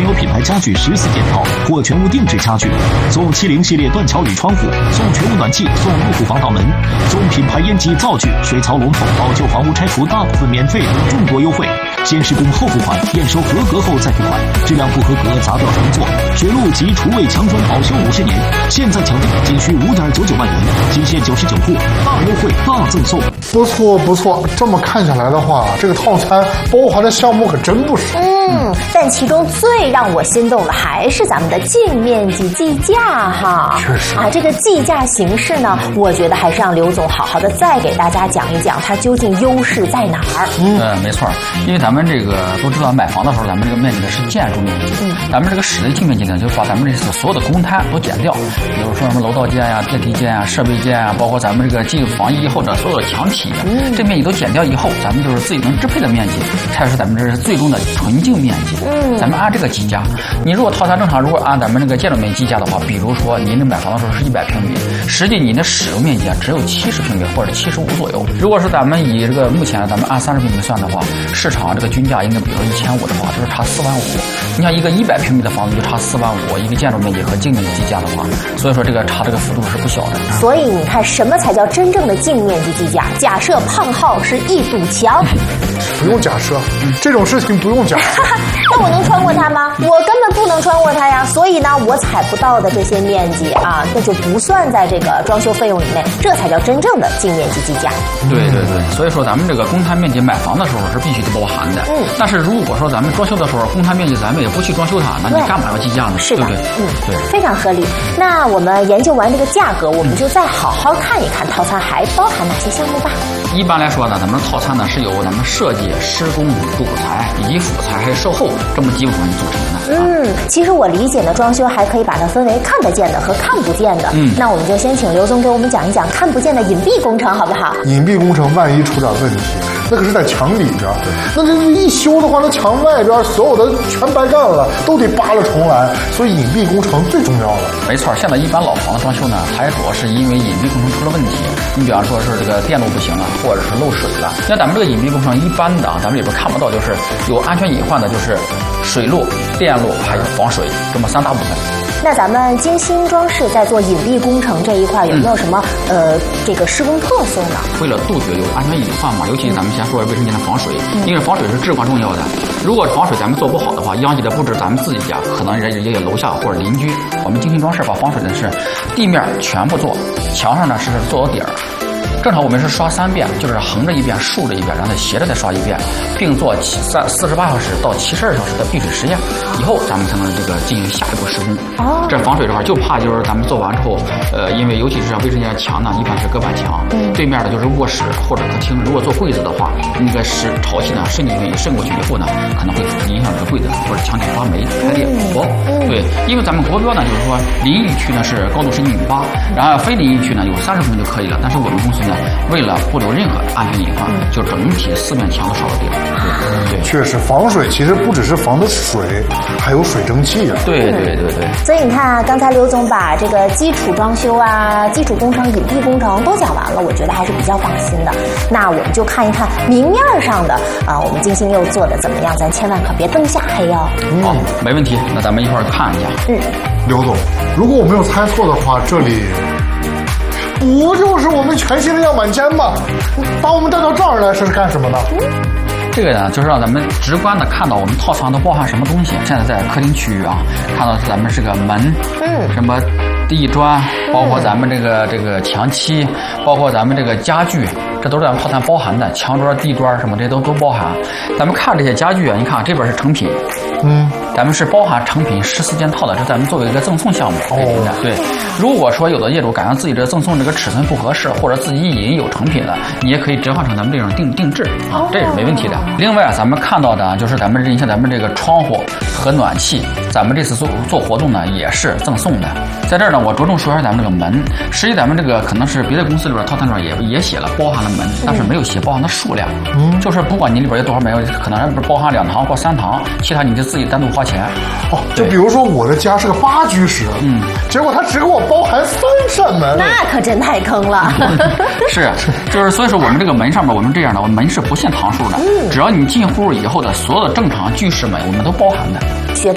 有品牌家具14件套或全屋定制家具，送70系列断桥铝窗户，送全屋暖气，送入户防盗门，送品牌烟机灶具、水槽龙头，老旧房屋拆除大部分免费等众多优惠。先施工后付款，验收合格后再付款，质量不合格砸掉重做。水路及厨卫墙砖保修50年，现在抢订仅需5.99万元，仅限99户，大优惠大赠送。 不错不错，这么看下来的话，这个套餐包含的项目可真不少。 但其中最让我心动的还是咱们的净面积计价哈。 确实这个计价形式呢，我觉得还是让刘总好好的再给大家讲一讲它究竟优势在哪儿。 没错，因为咱们这个都知道，买房的时候咱们这个面积呢是建筑面积，咱们这个室内净面积呢就把咱们这所有的公摊都减掉，比如说什么楼道间呀、电梯间呀、设备间呀，包括咱们这个进房衣后的所有的墙体，这面积都减掉以后，咱们就是自己能支配的面积，才是咱们这是最终的纯净面积。咱们按这个计价，你如果套餐正常，如果按咱们这个建筑面积计价的话，比如说您这买房的时候是100平米，实际你的使用面积只有70平米或者75左右。如果是咱们以这个目前咱们按30平米算的话，市场这个均价应该比如说1500的话，就是差4万5。你像一个100平米的房子就差4万5，一个建筑面积和净面积计价的话，所以说这个差这个幅度是不小的。 所以你看，什么才叫真正的净面积计价？假设胖浩是一堵墙， 不用假设，这种事情不用假设。 那我能穿过它吗？我根本不能穿过它呀。所以呢，我踩不到的这些面积那就不算在这个装修费用里面，这才叫真正的净面积计价。 对，所以说咱们这个公摊面积买房的时候是必须得包含的。但是如果说咱们装修的时候，公摊面积咱们也不去装修它，那你干嘛要计价呢？ 是的， 对不对？对， 非常合理。那我们研究完这个价格，我们就再好好看一看套餐还包含哪些项目吧。 一般来说呢，咱们套餐呢是由咱们设计、施工、主材以及辅材还有售后这么几部分组成的。 其实我理解呢，装修还可以把它分为看得见的和看不见的。那我们就先请刘总给我们讲一讲看不见的隐蔽工程，好不好？ 隐蔽工程万一出点问题，那可是在墙里边，那这一修的话，那墙外边所有的全白干了，都得扒了重来。所以隐蔽工程最重要了。 没错，现在一般老房的装修呢，它也主要是因为隐蔽工程出了问题。你比方说是这个电路不行了，或者是漏水了。那咱们这个隐蔽工程一般的咱们里边看不到，就是有安全隐患的，就是水路、电路还有防水这么3大部分。 那咱们精心装饰在做隐蔽工程这一块有没有什么这个施工特色呢？ 为了杜绝有安全隐患嘛，尤其咱们先说卫生间的防水，因为防水是至关重要的。如果防水咱们做不好的话，殃及的不止咱们自己家，可能也有楼下或者邻居。我们精心装饰把防水的是地面全部做，墙上呢是做到底儿。正常我们是刷3遍，就是横着一遍、竖着一遍，然后再斜着再刷一遍，并做48小时到72小时的闭水实验，以后咱们才能这个进行下一步施工。这防水这块就怕就是咱们做完之后，因为尤其是卫生间墙呢，一般是隔板墙，对面的就是卧室或者客厅。如果做柜子的话，那个潮气呢渗过去以后呢，可能会影响这个柜子或者墙体发霉、开裂、腐。对，因为咱们国标呢就是说淋浴区呢是高度是1.8米，然后非淋浴区呢有30公分就可以了。但是我们公司呢，为了不留任何安全隐患，就整体4面墙都刷到底。对， 确实防水其实不只是防的水，还有水蒸气啊。 对。 所以你看刚才刘总把这个基础装修基础工程、隐蔽工程都讲完了，我觉得还是比较放心的。那我们就看一看明面上的我们精心又做的怎么样，咱千万可别灯下黑哦。 好，没问题。那咱们一块儿看一下。 刘总，如果我没有猜错的话，这里不就是我们全新的样板间吗？把我们带到这儿来是干什么呢？ 这个呢，就是让咱们直观的看到我们套餐都包含什么东西。现在在客厅区域看到咱们这个门，什么地砖，包括咱们这个墙漆，包括咱们这个家具，这都是咱们套餐包含的。墙砖、地砖什么这些都包含。咱们看这些家具你看这边是成品，咱们是包含成品14件套的，这咱们作为一个赠送项目。对，如果说有的业主感觉自己这赠送这个尺寸不合适，或者自己已经有成品了，你也可以折换成咱们这种定制这也是没问题的。另外咱们看到的就是咱们这个窗户和暖气，咱们这次做活动呢也是赠送的。在这儿呢，我着重说一下咱们这个门。实际咱们这个可能是别的公司里边套餐里边也写了包含了门，但是没有写包含的数量。就是不管你里边有多少门，可能不包含2堂或3堂，其他你就自己单独花钱。 就比如说我的家是个8居室，结果他只给我包含3扇门， 那可真太坑了。 是，就是所以说我们这个门上面我们这样的，我们门是不限堂数的，只要你进户以后的所有的正常居室门，我们都包含的。